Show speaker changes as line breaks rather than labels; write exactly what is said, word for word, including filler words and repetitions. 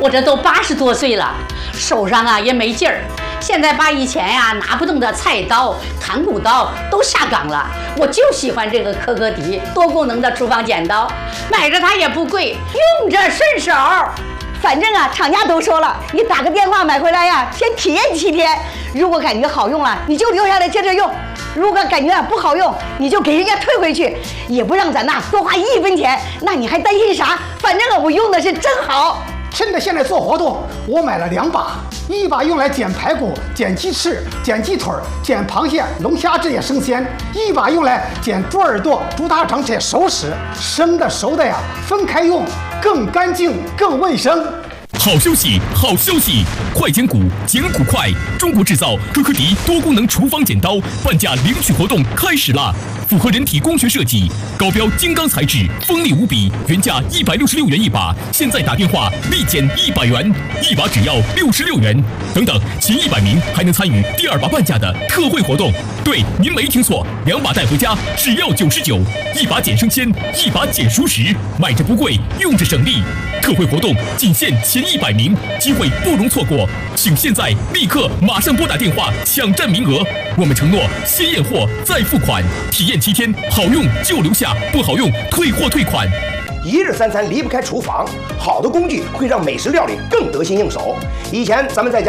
我这都八十多岁了，手上啊也没劲儿。现在把以前呀、啊、拿不动的菜刀、弹骨刀都下岗了，我就喜欢这个可可迪多功能的厨房剪刀，买着它也不贵，用着顺手。
反正啊，厂家都说了，你打个电话买回来呀，先体验七天。如果感觉好用了，你就留下来接着用；如果感觉不好用，你就给人家退回去，也不让咱那多花一分钱。那你还担心啥？反正啊，我用的是真好。
趁着现在做活动，我买了两把，一把用来剪排骨、剪鸡翅、剪鸡腿、剪螃蟹、龙虾这些生鲜；一把用来剪猪耳朵、猪大肠这些熟食。生的熟的呀，分开用，更干净、更卫生。
好消息，好消息！快剪骨，剪骨快！中国制造可可迪多功能厨房剪刀半价领取活动开始啦！符合人体工学设计，高标金刚材质，锋利无比，原价一百六十六元一把，现在打电话立减一百元，一把只要六十六元。等等，前一百名还能参与第二把半价的特惠活动。对，您没听错，两把带回家只要九十九，一把减生鲜，一把减熟食，买着不贵，用着省力。特惠活动仅限前一百名，机会不容错过，请现在立刻马上拨打电话抢占名额。我们承诺先验货再付款，体验七天，好用就留下，不好用退货退款。
一日三餐离不开厨房，好的工具会让美食料理更得心应手。以前咱们在家